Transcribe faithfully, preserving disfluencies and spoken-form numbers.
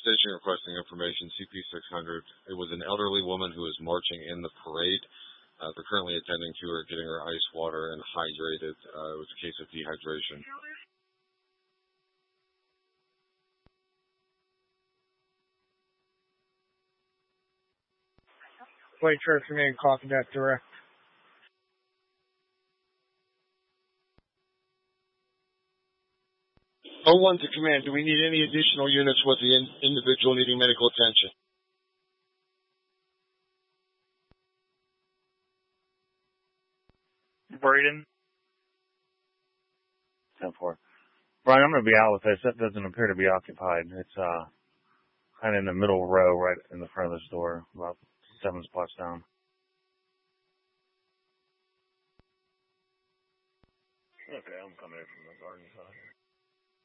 Station requesting information, C P six hundred. It was an elderly woman who was marching in the parade. Uh, they're currently attending to her, getting her ice water and hydrated. Uh, it was a case of dehydration. White Church remain copy that direct. oh one to command, do we need any additional units with the in- individual needing medical attention? Braden? ten four. Brian, I'm going to be out with this. That doesn't appear to be occupied. It's uh, kind of in the middle row right in the front of this door, about seven spots down. Okay, I'm coming in from